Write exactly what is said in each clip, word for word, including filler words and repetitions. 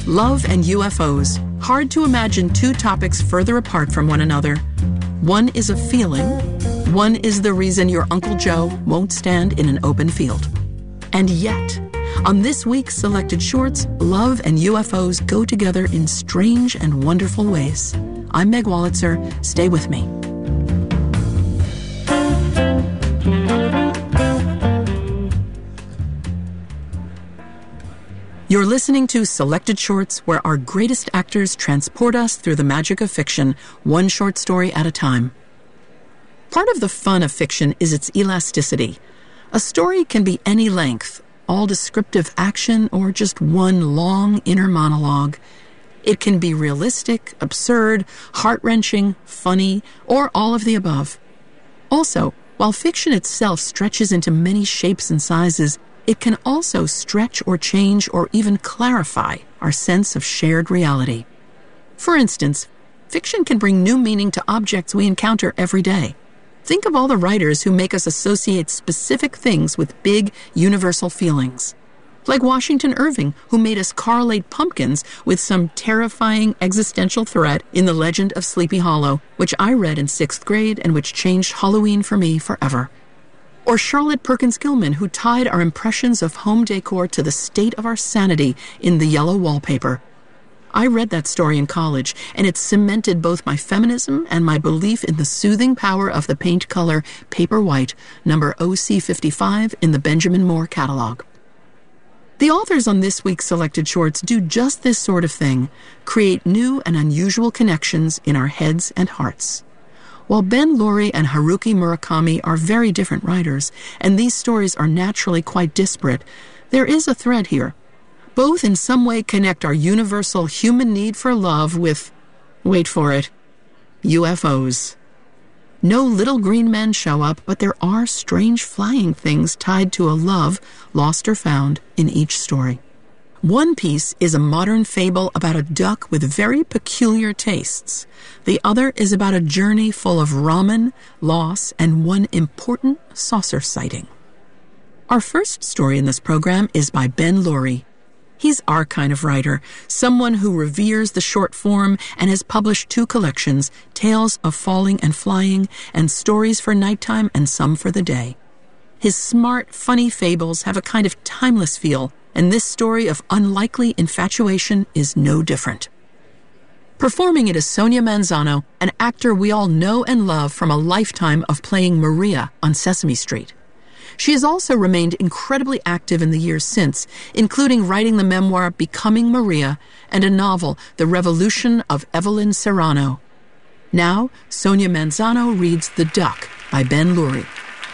Love and U F Os. Hard to imagine two topics further apart from one another. One is a feeling. One is the reason your Uncle Joe won't stand in an open field. And yet, on this week's Selected Shorts, love and U F Os go together in strange and wonderful ways. I'm Meg Wolitzer. Stay with me. You're listening to Selected Shorts, where our greatest actors transport us through the magic of fiction, one short story at a time. Part of the fun of fiction is its elasticity. A story can be any length, all descriptive action, or just one long inner monologue. It can be realistic, absurd, heart-wrenching, funny, or all of the above. Also, while fiction itself stretches into many shapes and sizes, it can also stretch or change or even clarify our sense of shared reality. For instance, fiction can bring new meaning to objects we encounter every day. Think of all the writers who make us associate specific things with big, universal feelings. Like Washington Irving, who made us correlate pumpkins with some terrifying existential threat in The Legend of Sleepy Hollow, which I read in sixth grade and which changed Halloween for me forever. Or Charlotte Perkins Gilman, who tied our impressions of home decor to the state of our sanity in The Yellow Wallpaper. I read that story in college, and it cemented both my feminism and my belief in the soothing power of the paint color Paper White, number O C fifty-five in the Benjamin Moore catalog. The authors on this week's Selected Shorts do just this sort of thing, create new and unusual connections in our heads and hearts. While Ben Loree and Haruki Murakami are very different writers, and these stories are naturally quite disparate, there is a thread here. Both in some way connect our universal human need for love with, wait for it, U F Os. No little green men show up, but there are strange flying things tied to a love, lost or found, in each story. One piece is a modern fable about a duck with very peculiar tastes. The other is about a journey full of ramen, loss, and one important saucer sighting. Our first story in this program is by Ben Loree. He's our kind of writer, someone who reveres the short form and has published two collections, Tales of Falling and Flying, and Stories for Nighttime and Some for the Day. His smart, funny fables have a kind of timeless feel, and this story of unlikely infatuation is no different. Performing it is Sonia Manzano, an actor we all know and love from a lifetime of playing Maria on Sesame Street. She has also remained incredibly active in the years since, including writing the memoir Becoming Maria and a novel, The Revolution of Evelyn Serrano. Now, Sonia Manzano reads The Duck by Ben Loree.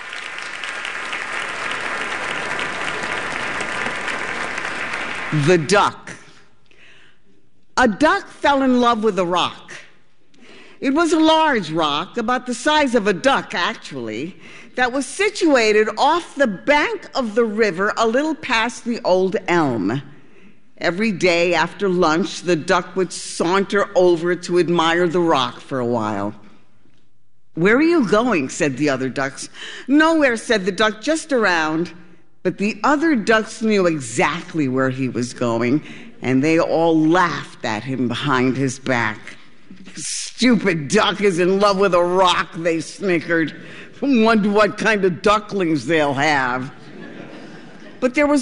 The Duck. A duck fell in love with a rock. It was a large rock, about the size of a duck, actually, that was situated off the bank of the river a little past the old elm. Every day after lunch, the duck would saunter over to admire the rock for a while. "Where are you going?" said the other ducks. "Nowhere," said the duck, "just around." But the other ducks knew exactly where he was going, and they all laughed at him behind his back. "Stupid duck is in love with a rock," they snickered. "Wonder what kind of ducklings they'll have." But there was